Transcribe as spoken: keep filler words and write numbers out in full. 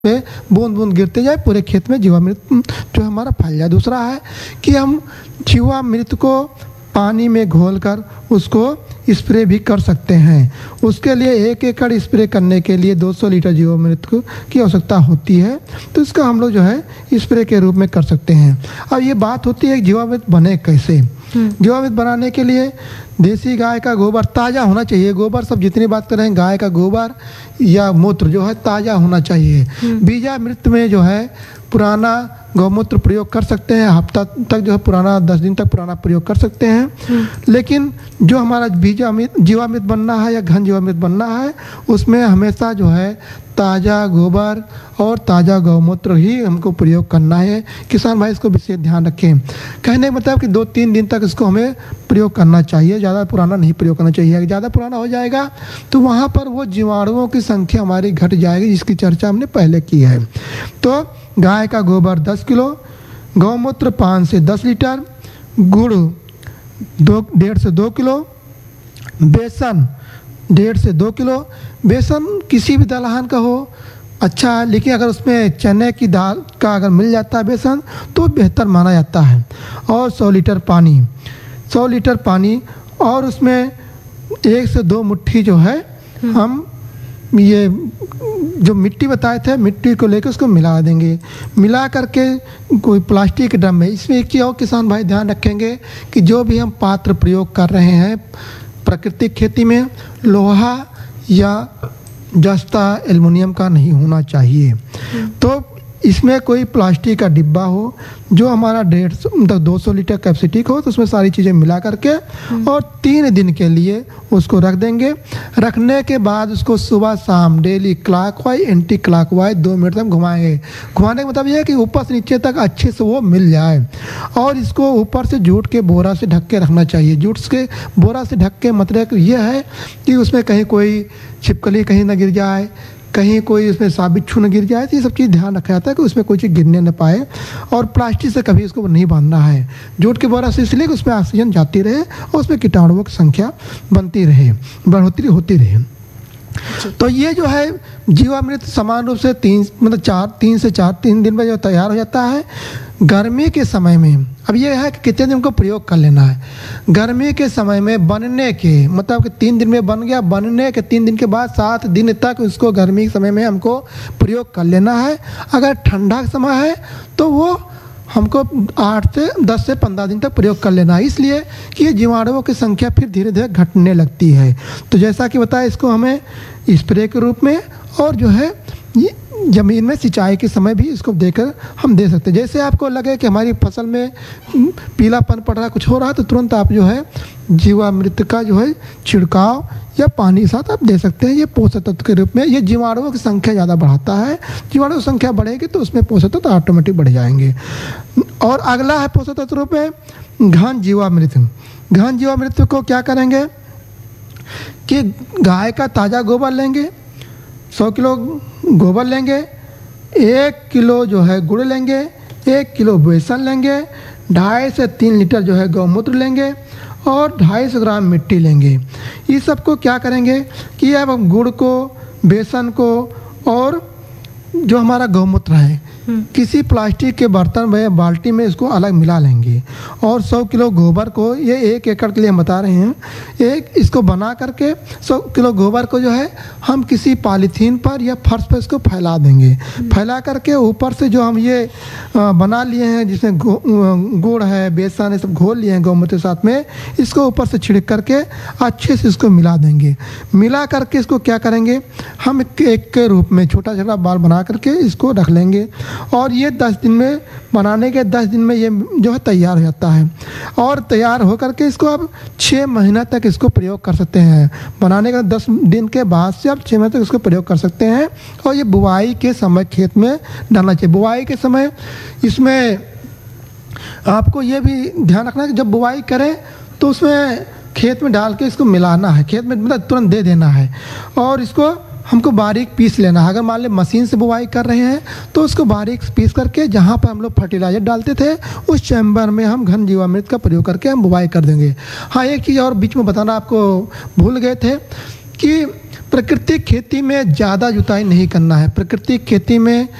पे बूंद बूंद गिरते जाए, पूरे खेत में जीवामृत जो हमारा फैल जाए। दूसरा है कि हम जीवामृत को पानी में घोलकर उसको स्प्रे भी कर सकते हैं। उसके लिए एक एकड़ स्प्रे करने के लिए दो सौ लीटर जीवामृत को की आवश्यकता होती है, तो इसका हम लोग जो है स्प्रे के रूप में कर सकते हैं। अब ये बात होती है कि जीवामृत बने कैसे। जीवामृत बनाने के लिए देसी गाय का गोबर ताज़ा होना चाहिए। गोबर सब जितनी बात कर रहे हैं, गाय का गोबर या मूत्र जो है ताज़ा होना चाहिए। बीजामृत में जो है पुराना गौमूत्र प्रयोग कर सकते हैं, हफ्ता तक जो है पुराना, दस दिन तक पुराना प्रयोग कर सकते हैं। लेकिन जो हमारा बीजामृत जीवामृत बनना है या घन जीवामृत बनना है, उसमें हमेशा जो है ताज़ा गोबर और ताज़ा गौमूत्र ही हमको प्रयोग करना है। किसान भाई इसको विशेष ध्यान रखें। कहने का मतलब कि दो तीन दिन तक इसको हमें प्रयोग करना चाहिए, ज़्यादा पुराना नहीं प्रयोग करना चाहिए। ज़्यादा पुराना हो जाएगा तो वहाँ पर वो जीवाणुओं की संख्या हमारी घट जाएगी, जिसकी चर्चा हमने पहले की है। तो गाय का गोबर दस किलो, गौमूत्र पाँच से दस लीटर, गुड़ दो डेढ़ से दो किलो, बेसन डेढ़ से दो किलो। बेसन किसी भी दलहन का हो अच्छा है, लेकिन अगर उसमें चने की दाल का अगर मिल जाता है बेसन तो बेहतर माना जाता है। और सौ लीटर पानी, सौ लीटर पानी और उसमें एक से दो मुट्ठी जो है हम ये जो मिट्टी बताए थे, मिट्टी को लेकर उसको मिला देंगे। मिला करके कोई प्लास्टिक ड्रम में, इसमें एक चीज़ और किसान भाई ध्यान रखेंगे कि जो भी हम पात्र प्रयोग कर रहे हैं प्राकृतिक खेती में, लोहा या जस्ता एल्युमिनियम का नहीं होना चाहिए। तो इसमें कोई प्लास्टिक का डिब्बा हो जो हमारा डेढ़ सौ मतलब दो सौ लीटर कैपेसिटी हो, तो उसमें सारी चीज़ें मिला करके और तीन दिन के लिए उसको रख देंगे। रखने के बाद उसको सुबह शाम डेली क्लॉकवाइज एंटी क्लॉकवाइज दो मिनट तक घुमाएंगे। घुमाने का मतलब ये है कि ऊपर से नीचे तक अच्छे से वो मिल जाए। और इसको ऊपर से जूट के बोरा से ढक के रखना चाहिए। जूट के बोरा से ढक के मतलब ये है कि उसमें कहीं कोई छिपकली कहीं ना गिर जाए, कहीं कोई उसमें सांप बिच्छू न गिर जाए। तो ये सब चीज़ ध्यान रखा जाता है कि उसमें कोई चीज़ गिरने न पाए। और प्लास्टिक से कभी उसको नहीं बांधना है। जूट के बोरा से इसलिए कि उसमें ऑक्सीजन जाती रहे और उसमें कीटाणुओं की संख्या बनती रहे, बढ़ोतरी होती रहे। तो ये जो है जीवामृत समान रूप से तीन मतलब चार तीन से चार तीन दिन में जो तैयार हो जाता है। गर्मी के समय में अब ये है कि कितने दिन को प्रयोग कर लेना है। गर्मी के समय में बनने के मतलब कि तीन दिन में बन गया, बनने के तीन दिन के बाद सात दिन तक उसको गर्मी के समय में हमको प्रयोग कर लेना है। अगर ठंडा का समय है तो वो हमको आठ से दस से पंद्रह दिन तक प्रयोग कर लेना है, इसलिए कि ये जीवाणुओं की संख्या फिर धीरे धीरे घटने लगती है। तो जैसा कि बताया, इसको हमें स्प्रे के रूप में और जो है ये ज़मीन में सिंचाई के समय भी इसको देकर हम दे सकते हैं। जैसे आपको लगे कि हमारी फसल में पीलापन पड़ रहा है, कुछ हो रहा है, तो तुरंत आप जो है जीवामृत का जो है छिड़काव या पानी के साथ आप दे सकते हैं। ये पोषक तत्व के रूप में ये जीवाणुओं की संख्या ज़्यादा बढ़ाता है। जीवाणु की संख्या बढ़ेगी तो उसमें पोषक तत्व ऑटोमेटिक बढ़ जाएंगे। और अगला है पोषक तत्व रूप में घन जीवामृत। घन जीवामृत को क्या करेंगे कि गाय का ताज़ा गोबर लेंगे, सौ किलो गोबर लेंगे, एक किलो जो है गुड़ लेंगे, एक किलो बेसन लेंगे, ढाई से तीन लीटर जो है गौमूत्र लेंगे और ढाई सौ ग्राम मिट्टी लेंगे। इस सब को क्या करेंगे कि अब हम गुड़ को, बेसन को और जो हमारा गौमूत्र है किसी प्लास्टिक के बर्तन में बाल्टी में इसको अलग मिला लेंगे। और सौ किलो गोबर को, ये एक एकड़ के लिए हम बता रहे हैं, एक इसको बना करके सौ किलो गोबर को जो है हम किसी पॉलीथीन पर या फर्श पर इसको फैला देंगे। फैला करके ऊपर से जो हम ये बना लिए हैं जिसमें गुड़ है, बेसन है, सब घोल लिए हैं गौमूत्र के साथ में, इसको ऊपर से छिड़क करके अच्छे से इसको मिला देंगे। मिला करके इसको क्या करेंगे, हम एक के रूप में छोटा छोटा बाल बना करके इसको रख लेंगे। और ये दस दिन में बनाने के दस दिन में ये जो है तैयार हो जाता है। और तैयार हो करके इसको आप छः महीना तक इसको प्रयोग कर सकते हैं। बनाने के दस दिन के बाद से आप छः महीने तक इसको प्रयोग कर सकते हैं। और ये बुआई के समय खेत में डालना चाहिए। बुआई के समय इसमें आपको ये भी ध्यान रखना है कि जब बुआई करें तो उसमें खेत में डाल के इसको मिलाना है, खेत में मतलब तुरंत दे देना है। और इसको हमको बारीक पीस लेना है। अगर मान लें मशीन से बुवाई कर रहे हैं तो उसको बारीक पीस करके जहाँ पर हम लोग फर्टिलाइजर डालते थे उस चैम्बर में हम घन जीवामृत का प्रयोग करके हम बुवाई कर देंगे। हाँ, एक चीज़ और बीच में बताना आपको भूल गए थे कि प्राकृतिक खेती में ज़्यादा जुताई नहीं करना है। प्राकृतिक खेती में